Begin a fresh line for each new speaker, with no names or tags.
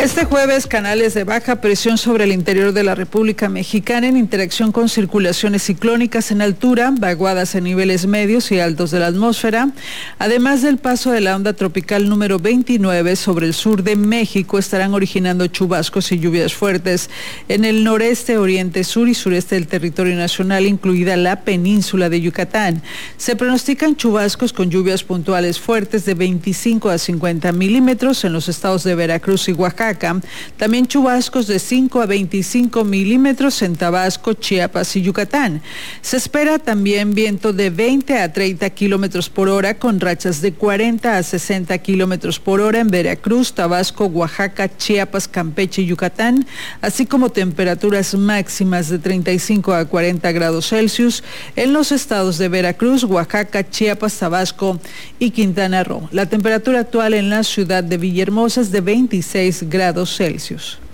Este jueves, canales de baja presión sobre el interior de la República Mexicana en interacción con circulaciones ciclónicas en altura, vaguadas en niveles medios y altos de la atmósfera, además del paso de la onda tropical número 29 sobre el sur de México, estarán originando chubascos y lluvias fuertes en el noreste, oriente, sur y sureste del territorio nacional, incluida la península de Yucatán. Se pronostican chubascos con lluvias puntuales fuertes de 25 a 50 milímetros en los estados de Veracruz y Oaxaca. También chubascos de 5 a 25 milímetros en Tabasco, Chiapas y Yucatán. Se espera también viento de 20 a 30 kilómetros por hora con rachas de 40 a 60 kilómetros por hora en Veracruz, Tabasco, Oaxaca, Chiapas, Campeche y Yucatán, así como temperaturas máximas de 35 a 40 grados Celsius en los estados de Veracruz, Oaxaca, Chiapas, Tabasco y Quintana Roo. La temperatura actual en la ciudad de Villahermosa es de 26 grados Celsius.